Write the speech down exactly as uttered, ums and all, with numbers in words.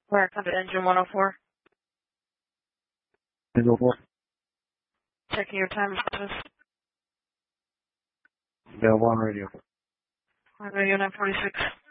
Where come to engine one oh four. one oh four. Checking your time and status. Available on radio. On radio nine forty-six.